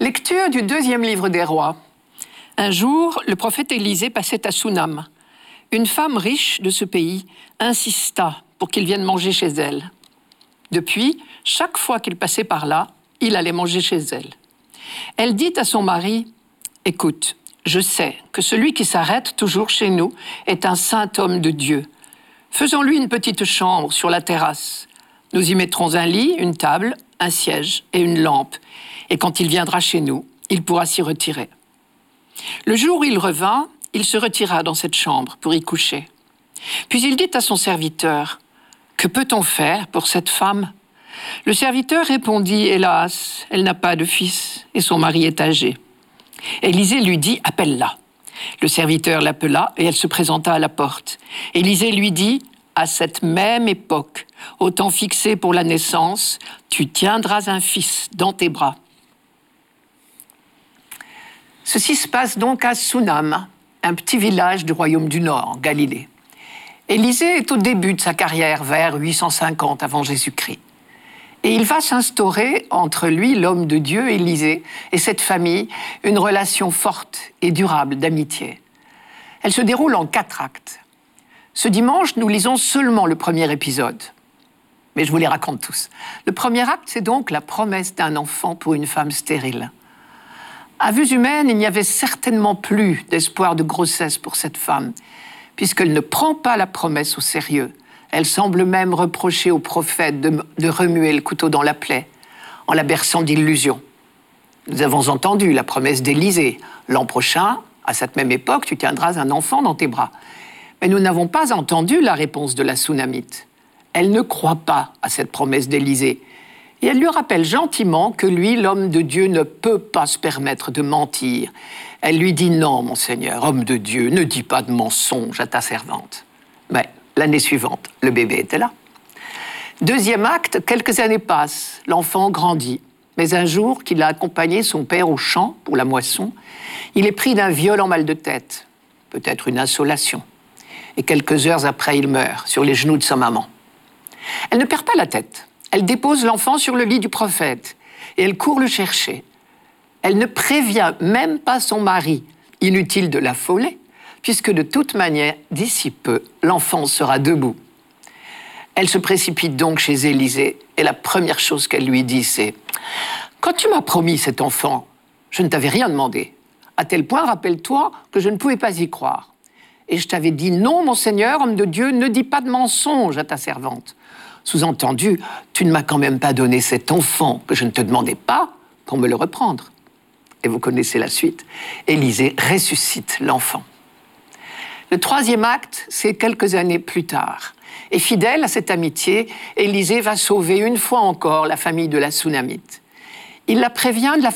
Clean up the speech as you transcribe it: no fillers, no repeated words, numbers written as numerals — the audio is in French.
Lecture du 2e livre des Rois. Un jour, le prophète Élisée passait à Sunam. Une femme riche de ce pays insista pour qu'il vienne manger chez elle. Depuis, chaque fois qu'il passait par là, il allait manger chez elle. Elle dit à son mari, « Écoute, je sais que celui qui s'arrête toujours chez nous est un saint homme de Dieu. Faisons-lui une petite chambre sur la terrasse. Nous y mettrons un lit, une table, un siège et une lampe. Et quand il viendra chez nous, il pourra s'y retirer. » Le jour où il revint, il se retira dans cette chambre pour y coucher. Puis il dit à son serviteur, « Que peut-on faire pour cette femme ?» Le serviteur répondit, « Hélas, elle n'a pas de fils et son mari est âgé. » Élisée lui dit, « Appelle-la. » Le serviteur l'appela et elle se présenta à la porte. Élisée lui dit, « À cette même époque, au temps fixé pour la naissance, tu tiendras un fils dans tes bras. » Ceci se passe donc à Sunam, un petit village du royaume du Nord, en Galilée. Élisée est au début de sa carrière, vers 850 avant Jésus-Christ. Et il va s'instaurer entre lui, l'homme de Dieu, Élisée, et cette famille, une relation forte et durable d'amitié. Elle se déroule en 4 actes. Ce dimanche, nous lisons seulement le premier épisode. Mais je vous les raconte tous. Le premier acte, c'est donc la promesse d'un enfant pour une femme stérile. À vue humaine, il n'y avait certainement plus d'espoir de grossesse pour cette femme, puisqu'elle ne prend pas la promesse au sérieux. Elle semble même reprocher au prophète de remuer le couteau dans la plaie, en la berçant d'illusions. Nous avons entendu la promesse d'Élisée. L'an prochain, à cette même époque, tu tiendras un enfant dans tes bras. Mais nous n'avons pas entendu la réponse de la Sunamite. Elle ne croit pas à cette promesse d'Élisée. Et elle lui rappelle gentiment que lui, l'homme de Dieu, ne peut pas se permettre de mentir. Elle lui dit « Non, mon Seigneur, homme de Dieu, ne dis pas de mensonge à ta servante. » Mais l'année suivante, le bébé était là. Deuxième acte, quelques années passent. L'enfant grandit. Mais un jour qu'il a accompagné son père au champ pour la moisson, il est pris d'un violent mal de tête, peut-être une insolation. Et quelques heures après, il meurt sur les genoux de sa maman. Elle ne perd pas la tête. Elle dépose l'enfant sur le lit du prophète et elle court le chercher. Elle ne prévient même pas son mari. Inutile de l'affoler, puisque de toute manière, d'ici peu, l'enfant sera debout. Elle se précipite donc chez Élisée et la première chose qu'elle lui dit, c'est « Quand tu m'as promis cet enfant, je ne t'avais rien demandé. À tel point, rappelle-toi que je ne pouvais pas y croire. Et je t'avais dit « Non, mon Seigneur, homme de Dieu, ne dis pas de mensonge à ta servante. » Sous-entendu, tu ne m'as quand même pas donné cet enfant que je ne te demandais pas pour me le reprendre. Et vous connaissez la suite. Élisée ressuscite l'enfant. Le troisième acte, c'est quelques années plus tard. Et fidèle à cette amitié, Élisée va sauver une fois encore la famille de la Sunamite. Il la prévient de la